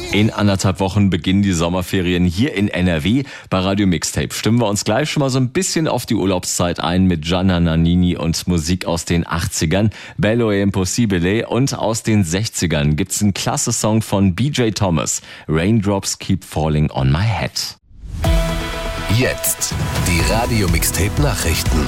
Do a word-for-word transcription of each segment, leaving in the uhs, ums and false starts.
In anderthalb Wochen beginnen die Sommerferien hier in N R W. Bei Radio Mixtape stimmen wir uns gleich schon mal so ein bisschen auf die Urlaubszeit ein mit Gianna Nannini und Musik aus den achtzigern. Bello e Impossibile, und aus den sechzigern gibt's einen klasse Song von B J Thomas. Raindrops Keep Falling on My Head. Jetzt die Radio Mixtape Nachrichten.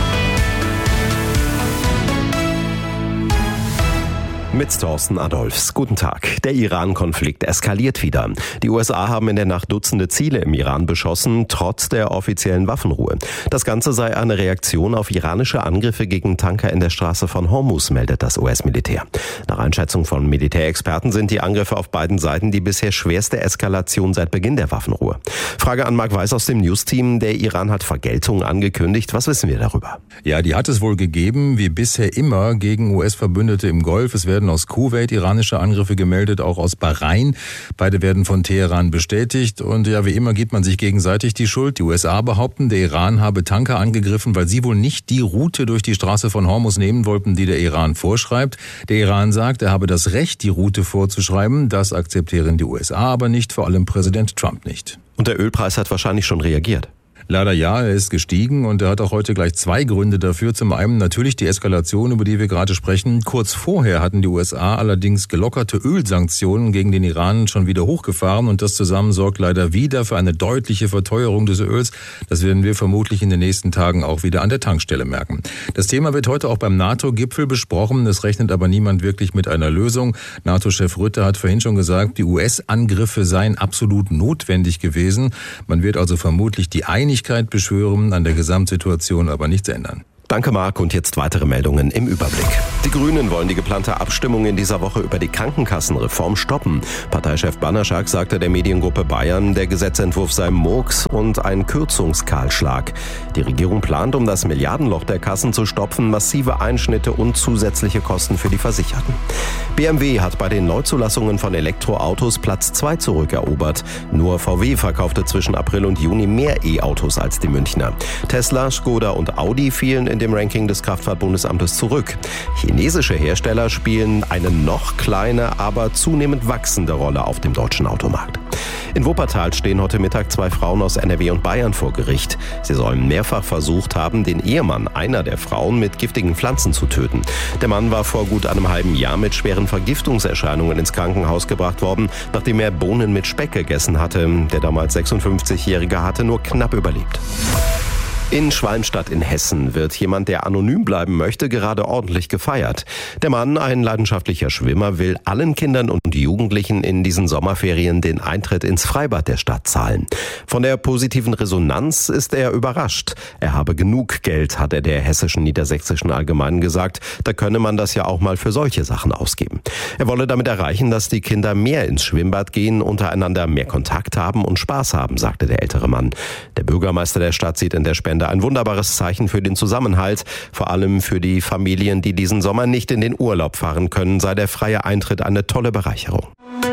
Mit Thorsten Adolfs. Guten Tag. Der Iran-Konflikt eskaliert wieder. Die U S A haben in der Nacht Dutzende Ziele im Iran beschossen, trotz der offiziellen Waffenruhe. Das Ganze sei eine Reaktion auf iranische Angriffe gegen Tanker in der Straße von Hormuz, meldet das U S-Militär. Nach Einschätzung von Militärexperten sind die Angriffe auf beiden Seiten die bisher schwerste Eskalation seit Beginn der Waffenruhe. Frage an Marc Weiß aus dem News-Team. Der Iran hat Vergeltung angekündigt. Was wissen wir darüber? Ja, die hat es wohl gegeben, wie bisher immer, gegen U S-Verbündete im Golf. Es werden aus Kuwait iranische Angriffe gemeldet, auch aus Bahrain. Beide werden von Teheran bestätigt. Und ja, wie immer gibt man sich gegenseitig die Schuld. Die U S A behaupten, der Iran habe Tanker angegriffen, weil sie wohl nicht die Route durch die Straße von Hormuz nehmen wollten, die der Iran vorschreibt. Der Iran sagt, er habe das Recht, die Route vorzuschreiben. Das akzeptieren die U S A aber nicht, vor allem Präsident Trump nicht. Und der Ölpreis hat wahrscheinlich schon reagiert. Leider ja, er ist gestiegen und er hat auch heute gleich zwei Gründe dafür. Zum einen natürlich die Eskalation, über die wir gerade sprechen. Kurz vorher hatten die U S A allerdings gelockerte Ölsanktionen gegen den Iran schon wieder hochgefahren und das zusammen sorgt leider wieder für eine deutliche Verteuerung des Öls. Das werden wir vermutlich in den nächsten Tagen auch wieder an der Tankstelle merken. Das Thema wird heute auch beim NATO-Gipfel besprochen. Es rechnet aber niemand wirklich mit einer Lösung. NATO-Chef Rutte hat vorhin schon gesagt, die U S-Angriffe seien absolut notwendig gewesen. Man wird also vermutlich die Einigkeit beschwören, an der Gesamtsituation aber nichts ändern. Danke, Marc. Und jetzt weitere Meldungen im Überblick. Die Grünen wollen die geplante Abstimmung in dieser Woche über die Krankenkassenreform stoppen. Parteichef Banaschak sagte der Mediengruppe Bayern, der Gesetzentwurf sei Murks und ein Kürzungskahlschlag. Die Regierung plant, um das Milliardenloch der Kassen zu stopfen, massive Einschnitte und zusätzliche Kosten für die Versicherten. B M W hat bei den Neuzulassungen von Elektroautos Platz zwei zurückerobert. Nur V W verkaufte zwischen April und Juni mehr E-Autos als die Münchner. Tesla, Skoda und Audi fielen in dem Ranking des Kraftfahrtbundesamtes zurück. Chinesische Hersteller spielen eine noch kleine, aber zunehmend wachsende Rolle auf dem deutschen Automarkt. In Wuppertal stehen heute Mittag zwei Frauen aus N R W und Bayern vor Gericht. Sie sollen mehrfach versucht haben, den Ehemann einer der Frauen mit giftigen Pflanzen zu töten. Der Mann war vor gut einem halben Jahr mit schweren Vergiftungserscheinungen ins Krankenhaus gebracht worden, nachdem er Bohnen mit Speck gegessen hatte. Der damals sechsundfünfzigjährige hatte nur knapp überlebt. In Schwalmstadt in Hessen wird jemand, der anonym bleiben möchte, gerade ordentlich gefeiert. Der Mann, ein leidenschaftlicher Schwimmer, will allen Kindern und Jugendlichen in diesen Sommerferien den Eintritt ins Freibad der Stadt zahlen. Von der positiven Resonanz ist er überrascht. Er habe genug Geld, hat er der Hessischen Niedersächsischen Allgemeinen gesagt. Da könne man das ja auch mal für solche Sachen ausgeben. Er wolle damit erreichen, dass die Kinder mehr ins Schwimmbad gehen, untereinander mehr Kontakt haben und Spaß haben, sagte der ältere Mann. Der Bürgermeister der Stadt sieht in der Spende ein wunderbares Zeichen für den Zusammenhalt. Vor allem für die Familien, die diesen Sommer nicht in den Urlaub fahren können, sei der freie Eintritt eine tolle Bereicherung.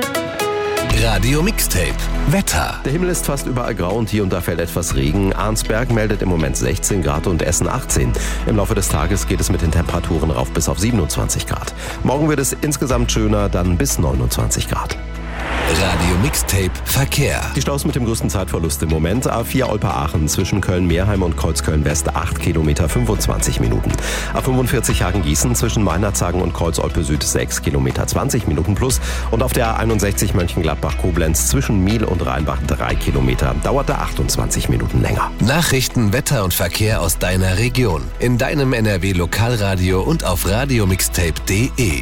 Radio Mixtape Wetter. Der Himmel ist fast überall grau und hier und da fällt etwas Regen. Arnsberg meldet im Moment sechzehn Grad und Essen achtzehn. Im Laufe des Tages geht es mit den Temperaturen rauf bis auf siebenundzwanzig Grad. Morgen wird es insgesamt schöner, dann bis neunundzwanzig Grad. Radio Mixtape Verkehr. Die Staus mit dem größten Zeitverlust im Moment. A vier Olpe-Aachen zwischen Köln-Meerheim und Kreuzköln-West acht Kilometer fünfundzwanzig Minuten. A fünfundvierzig Hagen-Gießen zwischen Meinerzhagen und Kreuz-Olpe-Süd sechs Kilometer zwanzig Minuten plus. Und auf der A einundsechzig Mönchengladbach-Koblenz zwischen Miel und Rheinbach drei Kilometer. Dauerte achtundzwanzig Minuten länger. Nachrichten, Wetter und Verkehr aus deiner Region. In deinem N R W Lokalradio und auf radiomixtape punkt de.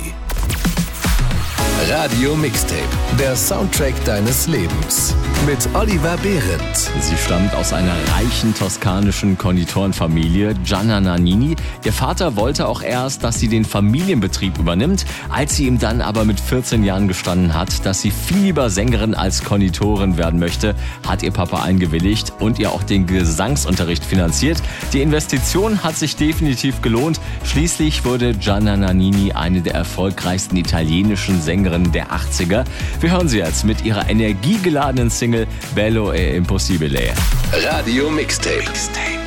Radio Mixtape, der Soundtrack deines Lebens. Mit Oliver Behrendt. Sie stammt aus einer reichen toskanischen Konditorenfamilie, Gianna Nannini. Ihr Vater wollte auch erst, dass sie den Familienbetrieb übernimmt. Als sie ihm dann aber mit vierzehn Jahren gestanden hat, dass sie viel lieber Sängerin als Konditorin werden möchte, hat ihr Papa eingewilligt und ihr auch den Gesangsunterricht finanziert. Die Investition hat sich definitiv gelohnt. Schließlich wurde Gianna Nannini eine der erfolgreichsten italienischen Sängerinnen der achtziger. Wir hören sie jetzt mit ihrer energiegeladenen Single Bello e Impossibile. Radio Mixtape. Mixtape.